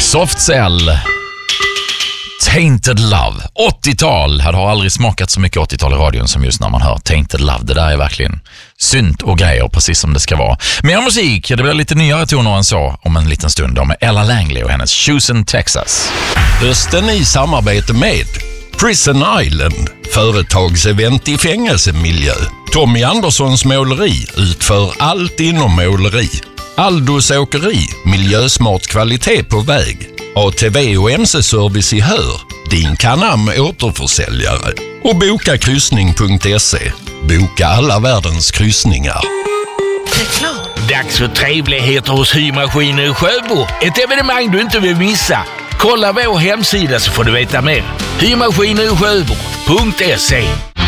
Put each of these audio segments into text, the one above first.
Soft Cell. Tainted Love. 80-tal. Jag har aldrig smakat så mycket 80-tal i radion som just när man hör Tainted Love. Det där är verkligen synt och grejer, precis som det ska vara. Mer musik, det blir lite nyare toner än så om en liten stund. Med Ella Langley och hennes Houston, Texas. Hösten i samarbete med Prison Island, företagsevent i fängelsemiljö. Tommy Anderssons måleri utför allt inom måleri. Aldos åkeri, miljösmart kvalitet på väg. ATV och MC-service i Hör, din Canam återförsäljare. Och bokakryssning.se, boka alla världens kryssningar. Dags för trevligheter hos Hymaskiner i Sjöbo. Ett evenemang du inte vill missa. Kolla vår hemsida så får du veta mer. Hymaskiner.se.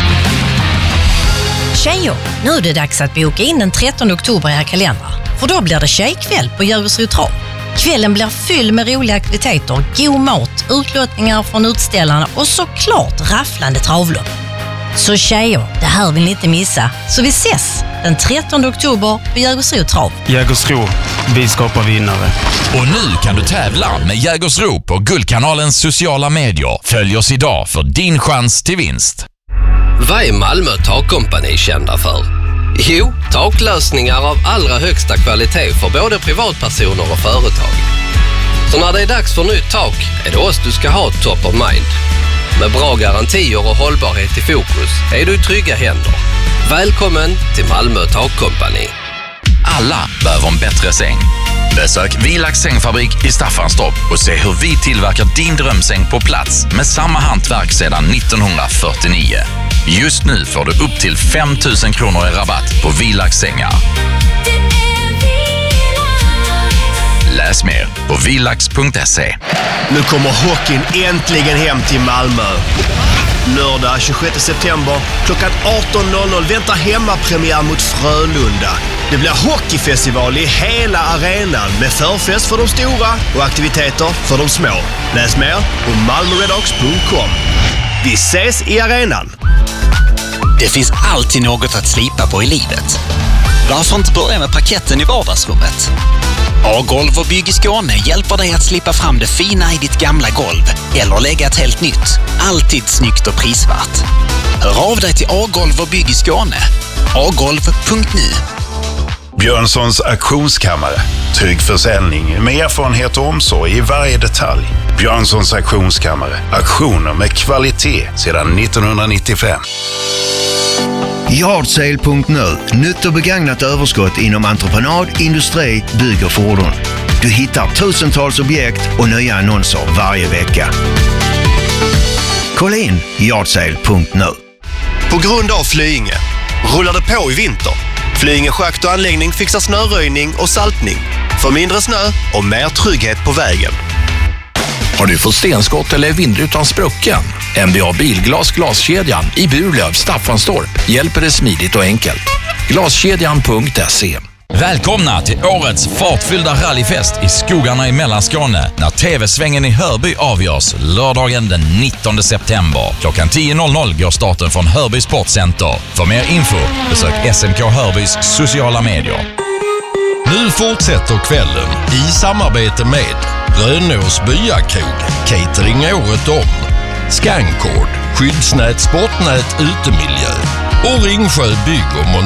Tjejer, nu är det dags att boka in den 13 oktober i era kalendrar. För då blir det tjejkväll på Jägersro Trav. Kvällen blir fylld med roliga aktiviteter, god mat, utlottningar från utställarna och såklart rafflande travlopp. Så tjejer, det här vill ni inte missa. Så vi ses den 13 oktober på Jägersro Trav. Jägersro, vi skapar vinnare. Och nu kan du tävla med Jägersro på Guldkanalens sociala medier. Följ oss idag för din chans till vinst. Vad är Malmö Takkompani kända för? Jo, taklösningar av allra högsta kvalitet för både privatpersoner och företag. Så när det är dags för nytt tak är det oss du ska ha top of mind. Med bra garantier och hållbarhet i fokus är du i trygga händer. Välkommen till Malmö Takkompani. Alla behöver en bättre säng. Besök Vilax sängfabrik i Staffanstorp och se hur vi tillverkar din drömsäng på plats med samma hantverk sedan 1949. Just nu får du upp till 5 000 kronor i rabatt på Vilax sängar. Läs mer på vilax.se. Nu kommer hockeyn äntligen hem till Malmö. Lördag 26 september klockan 18.00 väntar hemmapremiär mot Frölunda. Det blir hockeyfestival i hela arenan med förfest för de stora och aktiviteter för de små. Läs mer på malmoredocks.com. Vi ses i arenan. Det finns alltid något att slipa på i livet. Varför inte börja med parketten i vardagsrummet? A-golv och Bygg i Skåne hjälper dig att slippa fram det fina i ditt gamla golv eller lägga ett helt nytt. Alltid snyggt och prisvärt. Hör av dig till A-golv och Bygg i Skåne. agolv.nu. Björnssons auktionskammare. Trygg försäljning med erfarenhet och omsorg i varje detalj. Björnssons auktionskammare. Auktioner med kvalitet sedan 1995. Yardsale.nu. Nytt och begagnat överskott inom entreprenad, industri, bygg och fordon. Du hittar tusentals objekt och nya annonser varje vecka. Kolla in Yardsale.nu. På grund av Flyinge rullar det på i vinter. Flyinge schakt och anläggning fixar snöröjning och saltning. För mindre snö och mer trygghet på vägen. Har du fått stenskott eller vindrutan sprucken? NBA Bilglas glaskedjan i Burlöv, Staffanstorp hjälper dig smidigt och enkelt. Glaskedjan.se. Välkomna till årets fartfyllda rallyfest i skogarna i Mellanskåne när TV-svängen i Hörby avgörs lördagen den 19 september. Klockan 10.00 går starten från Hörby Sportcenter. För mer info besök SMK Hörbys sociala medier. Nu fortsätter kvällen i samarbete med Rönås Byakrog, catering året om, Skankord, skyddsnät, sportnät, utemiljö och Ringsjö Bygg och